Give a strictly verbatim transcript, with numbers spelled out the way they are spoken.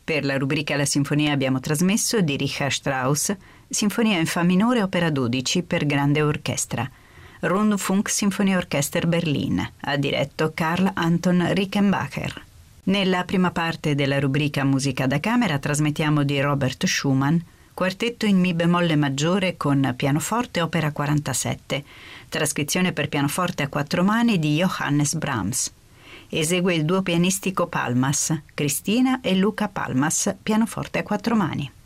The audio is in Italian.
Per la rubrica La Sinfonia abbiamo trasmesso di Richard Strauss, Sinfonia in Fa minore opera dodici per grande orchestra. Rundfunk Sinfonieorchester Berlin, ha diretto Karl Anton Rickenbacher. Nella prima parte della rubrica Musica da camera trasmettiamo di Robert Schumann, quartetto in Mi bemolle maggiore con pianoforte opera quarantasette, trascrizione per pianoforte a quattro mani di Johannes Brahms. Esegue il duo pianistico Palmas, Cristina e Luca Palmas, pianoforte a quattro mani.